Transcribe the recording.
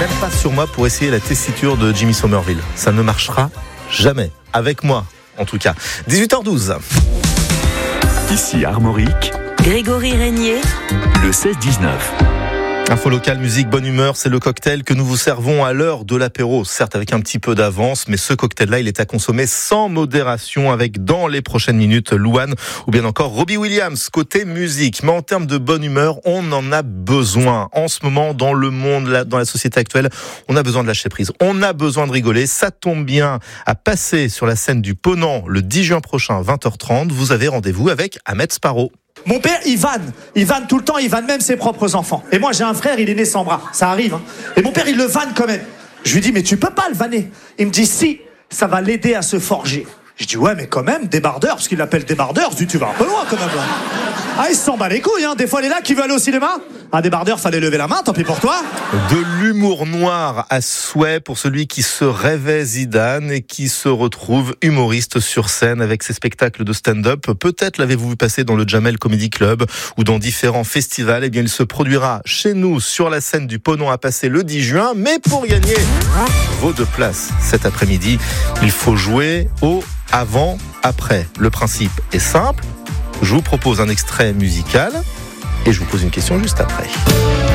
même pas sur moi pour essayer la tessiture de Jimmy Somerville. Ça ne marchera jamais. Avec moi, en tout cas. 18h12. Ici Armorique, Grégory Régnier, le 16-19. Info locale, musique, bonne humeur, c'est le cocktail que nous vous servons à l'heure de l'apéro. Certes avec un petit peu d'avance, mais ce cocktail-là, il est à consommer sans modération avec dans les prochaines minutes Louane ou bien encore Robbie Williams côté musique. Mais en termes de bonne humeur, on en a besoin. En ce moment, dans le monde, dans la société actuelle, on a besoin de lâcher prise. On a besoin de rigoler. Ça tombe bien à passer sur la scène du Ponant le 10 juin prochain, 20h30. Vous avez rendez-vous avec Ahmed Sparrow. Mon père, il vanne tout le temps, il vanne même ses propres enfants. Et moi, j'ai un frère, il est né sans bras, ça arrive. Et mon père, il le vanne quand même. Je lui dis, mais tu peux pas le vanner. Il me dit, si, ça va l'aider à se forger. Je dis, ouais, mais quand même, débardeur, parce qu'il l'appelle débardeur. Je dis, tu vas un peu loin quand même là. Ah, il s'en bat les couilles, hein. Des fois, il est là qui veut aller au cinéma. Un débardeur, fallait lever la main, tant pis pour toi. De l'humour noir à souhait pour celui qui se rêvait Zidane et qui se retrouve humoriste sur scène avec ses spectacles de stand-up. Peut-être l'avez-vous vu passer dans le Jamel Comedy Club ou dans différents festivals. Eh bien, il se produira chez nous sur la scène du Ponant à passer le 10 juin. Mais pour gagner vos 2 places cet après-midi, il faut jouer au avant-après. Le principe est simple. Je vous propose un extrait musical et je vous pose une question juste après.